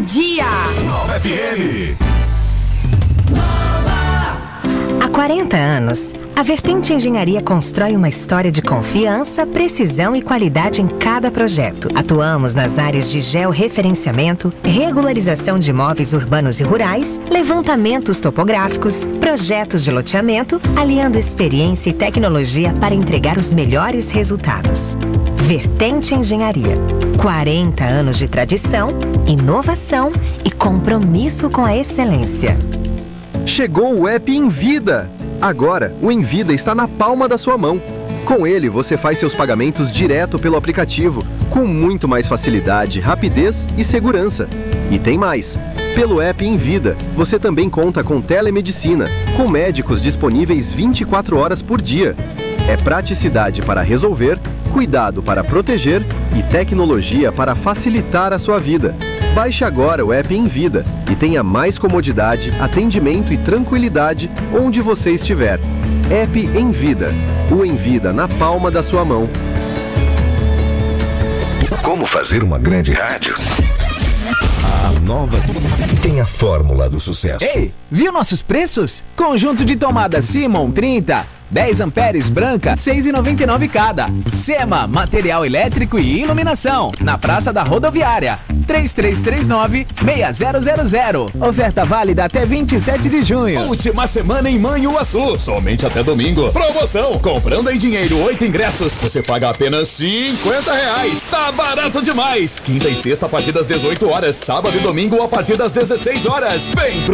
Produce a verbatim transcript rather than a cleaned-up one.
dia. Nova F M. Há quarenta anos, a Vertente Engenharia constrói uma história de confiança, precisão e qualidade em cada projeto. Atuamos nas áreas de georreferenciamento, regularização de imóveis urbanos e rurais, levantamentos topográficos, projetos de loteamento, aliando experiência e tecnologia para entregar os melhores resultados. Vertente Engenharia. quarenta anos de tradição, inovação e compromisso com a excelência. Chegou o app Envida! Agora, o Envida está na palma da sua mão. Com ele, você faz seus pagamentos direto pelo aplicativo, com muito mais facilidade, rapidez e segurança. E tem mais! Pelo app Envida, você também conta com telemedicina, com médicos disponíveis vinte e quatro horas por dia. É praticidade para resolver, cuidado para proteger e tecnologia para facilitar a sua vida. Baixe agora o app Envida e tenha mais comodidade, atendimento e tranquilidade onde você estiver. App Envida. O Envida na palma da sua mão. Como fazer uma grande rádio? A Nova tem a fórmula do sucesso. Ei, viu nossos preços? Conjunto de tomada Simon trinta, dez amperes branca, seis reais e noventa e nove cada. Sema, material elétrico e iluminação, na Praça da Rodoviária, três três três nove, seis zero zero zero. Oferta válida até vinte e sete de junho. Última semana em Manhuaçu, somente até domingo. Promoção, comprando em dinheiro oito ingressos, você paga apenas cinquenta reais. Tá barato demais. Quinta e sexta a partir das dezoito horas, sábado e domingo a partir das dezesseis horas. Vem pro